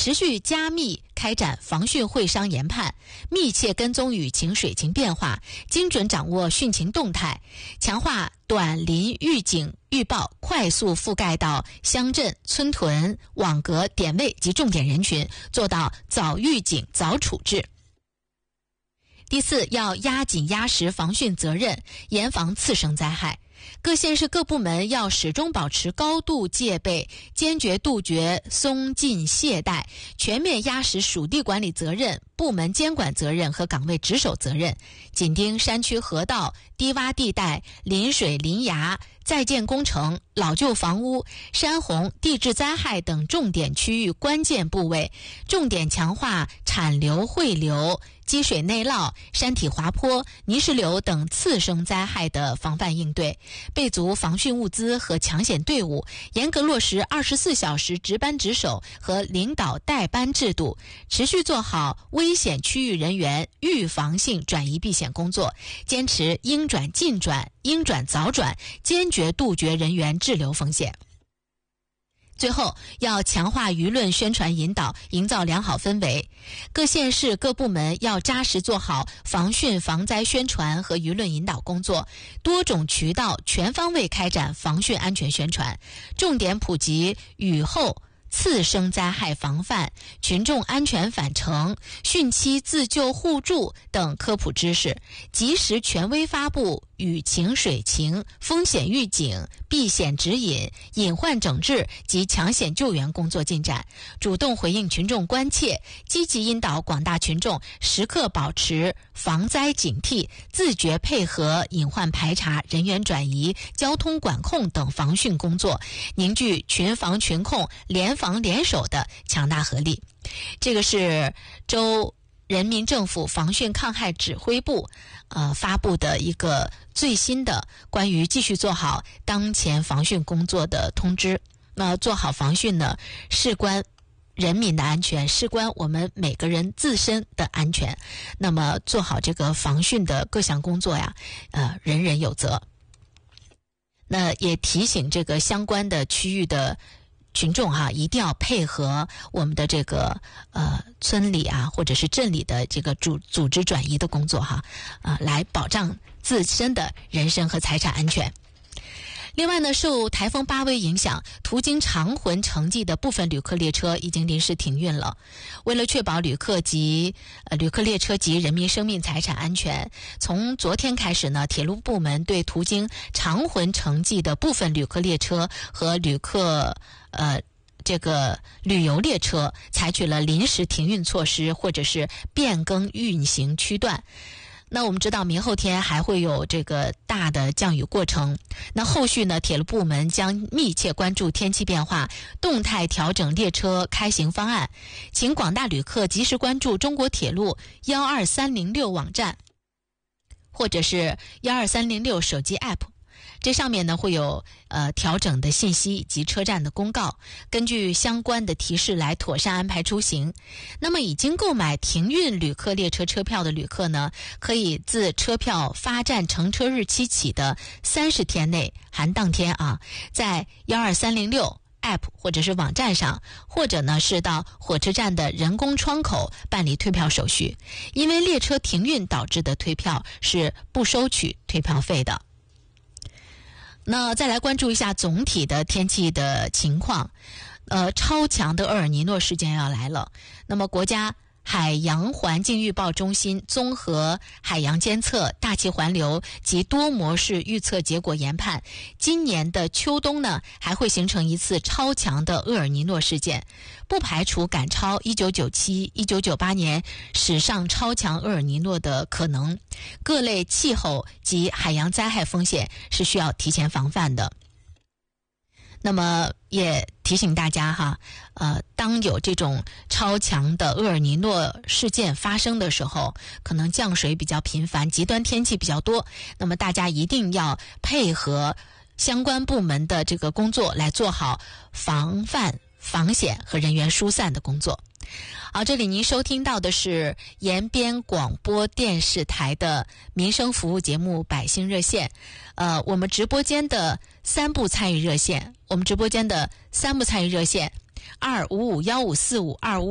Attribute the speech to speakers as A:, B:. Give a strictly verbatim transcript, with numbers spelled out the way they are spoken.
A: 持续加密开展防汛会商研判，密切跟踪雨情水情变化，精准掌握汛情动态，强化短临预警预报，快速覆盖到乡镇、村屯、网格点位及重点人群，做到早预警、早处置。第四，要压紧压实防汛责任，严防次生灾害。各县市各部门要始终保持高度戒备，坚决杜绝松劲懈怠，全面压实属地管理责任、部门监管责任和岗位值守责任，紧盯山区河道、低洼地带、临水临崖、在建工程、老旧房屋、山洪、地质灾害等重点区域关键部位，重点强化产流、汇流、积水内涝、山体滑坡、泥石流等次生灾害的防范应对，备足防汛物资和抢险队伍，严格落实二十四小时值班值守和领导带班制度，持续做好危险区域人员预防性转移避险工作，坚持应转尽转、应转早转，坚决杜绝人员滞留风险。最后，要强化舆论宣传引导，营造良好氛围。各县市各部门要扎实做好防汛防灾宣传和舆论引导工作，多种渠道全方位开展防汛安全宣传，重点普及雨后次生灾害防范、群众安全返程、汛期自救互助等科普知识，及时权威发布雨情、水情、风险预警、避险指引、隐患整治及抢险救援工作进展，主动回应群众关切，积极引导广大群众时刻保持防灾警惕，自觉配合隐患排查、人员转移、交通管控等防汛工作，凝聚群防群控、联防联手的强大合力。这个是州人民政府防汛抗害指挥部呃发布的一个最新的关于继续做好当前防汛工作的通知。那做好防汛呢，事关人民的安全，事关我们每个人自身的安全。那么做好这个防汛的各项工作呀，呃，人人有责。那也提醒这个相关的区域的群众哈、啊，一定要配合我们的这个呃村里啊，或者是镇里的这个组组织转移的工作哈，啊、呃，来保障自身的人身和财产安全。另外呢，受台风八威影响，途经长浑城际的部分旅客列车已经临时停运了。为了确保旅客及呃旅客列车及人民生命财产安全，从昨天开始呢，铁路部门对途经长浑城际的部分旅客列车和旅客呃这个旅游列车采取了临时停运措施，或者是变更运行区段。那我们知道明后天还会有这个大的降雨过程，那后续呢，铁路部门将密切关注天气变化，动态调整列车开行方案，请广大旅客及时关注中国铁路一二三零六网站或者是一二三零六手机 App，这上面呢会有呃调整的信息以及车站的公告，根据相关的提示来妥善安排出行。那么已经购买停运旅客列车车票的旅客呢，可以自车票发站乘车日期起的三十天内，含当天啊，在一二三零六 App 或者是网站上，或者呢是到火车站的人工窗口办理退票手续。因为列车停运导致的退票是不收取退票费的。那再来关注一下总体的天气的情况，呃，超强的厄尔尼诺事件要来了。那么国家海洋环境预报中心综合海洋监测、大气环流及多模式预测结果研判，今年的秋冬呢还会形成一次超强的厄尔尼诺事件，不排除赶超一九九七、一九九八年史上超强厄尔尼诺的可能。各类气候及海洋灾害风险是需要提前防范的。那么也提醒大家哈，呃，当有这种超强的厄尔尼诺事件发生的时候，可能降水比较频繁，极端天气比较多，那么大家一定要配合相关部门的这个工作来做好防范、防险和人员疏散的工作。好，这里您收听到的是延边广播电视台的民生服务节目《百姓热线》。呃，我们直播间的三部参与热线，我们直播间的三部参与热线：二五五幺五四五二五。